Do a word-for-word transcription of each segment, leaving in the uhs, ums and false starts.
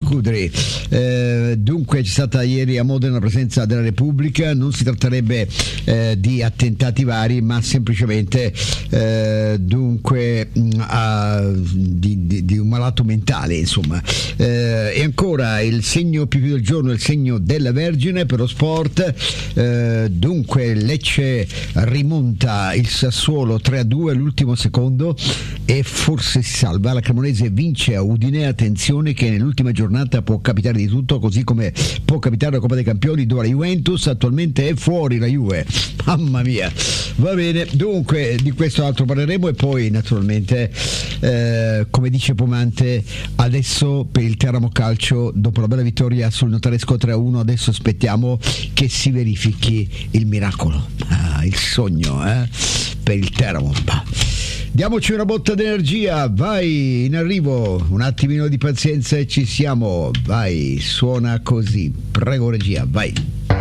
Cudri. Eh, dunque c'è stata ieri a Modena la presenza della Repubblica, non si tratterebbe eh, di attentati vari, ma semplicemente eh, dunque mh, a, di, di, di un malato mentale, insomma. Eh, e ancora il segno più più del giorno, il segno della Vergine per lo sport. Eh, dunque Lecce rimonta il Sassuolo tre a due all'ultimo secondo e forse si salva. La Cremonese vince a Udine. Attenzione che nell'ultima giornata può capitare di tutto, così come può capitare la Coppa dei Campioni, dove la Juventus attualmente è fuori, la Juve, mamma mia. Va bene, dunque di questo altro parleremo, e poi naturalmente eh, come dice Pomante, adesso per il Teramo Calcio, dopo la bella vittoria sul Notaresco tre a uno, adesso aspettiamo che si verifichi il miracolo, ah, il sogno eh, per il Teramo. Bah. Diamoci una botta d'energia, vai, in arrivo, un attimino di pazienza e ci siamo, vai, suona così, prego regia, vai.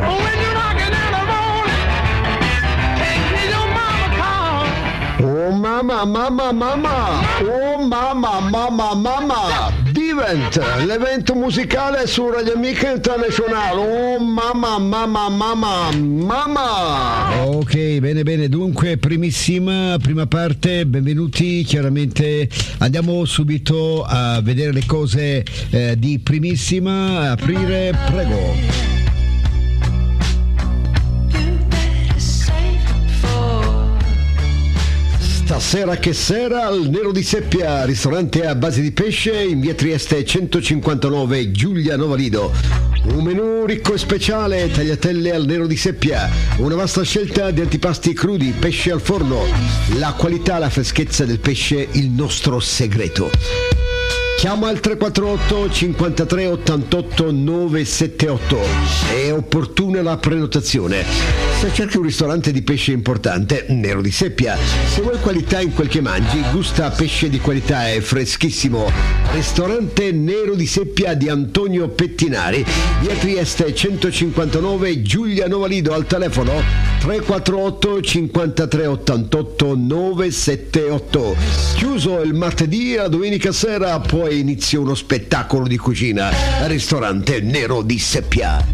Oh mamma, mamma, mamma, oh mamma, mamma, mamma, Divent, l'evento musicale su Radio Amica Internazionale, oh mamma, mamma, mamma, mamma. Ok, bene, bene, dunque primissima, prima parte, benvenuti, chiaramente andiamo subito a vedere le cose eh, di primissima, aprire, prego. Stasera che sera al Nero di Seppia, ristorante a base di pesce in via Trieste centocinquantanove, Giulia Novalido. Un menù ricco e speciale, tagliatelle al Nero di Seppia, una vasta scelta di antipasti crudi, pesce al forno, la qualità, la freschezza del pesce, il nostro segreto. Chiama al tre quattro otto cinquantatré ottantotto novecentosettantotto, è opportuna la prenotazione. Se cerchi un ristorante di pesce importante, Nero di Seppia. Se vuoi qualità in quel che mangi, gusta pesce di qualità e freschissimo. Ristorante Nero di Seppia di Antonio Pettinari, via Trieste centocinquantanove, Giulia Novalido, al telefono tre quattro otto cinquantatré ottantotto novecentosettantotto. Chiuso il martedì, a domenica sera poi inizia uno spettacolo di cucina al ristorante Nero di Seppia.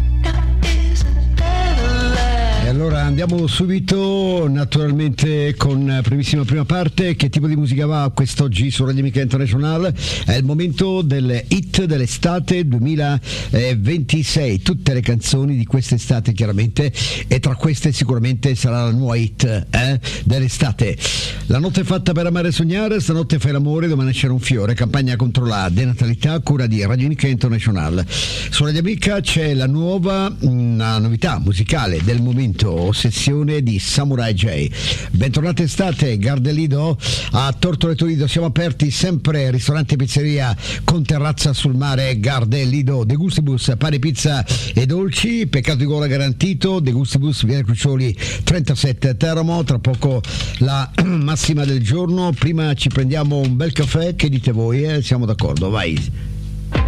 E allora andiamo subito naturalmente con primissima prima parte. Che tipo di musica va quest'oggi su Radio Amica Internazionale? È il momento delle hit dell'estate duemilaventisei, tutte le canzoni di quest'estate chiaramente, e tra queste sicuramente sarà la nuova hit eh, dell'estate. La notte è fatta per amare e sognare, stanotte fai l'amore, domani c'era un fiore, campagna contro la denatalità, cura di Radio Amica Internazionale. Su Radio Amica c'è la nuova, una novità musicale del momento, Ossessione di Samurai J. Bentornate estate, Gardelido a Tortoreto Lido, siamo aperti sempre, ristorante e pizzeria con terrazza sul mare, Gardelido, De Gustibus, pane, pizza e dolci, peccato di gola garantito, De Gustibus, Viale Crucioli trentasette, Teramo. Tra poco la massima del giorno, prima ci prendiamo un bel caffè, che dite voi? Eh? Siamo d'accordo, vai.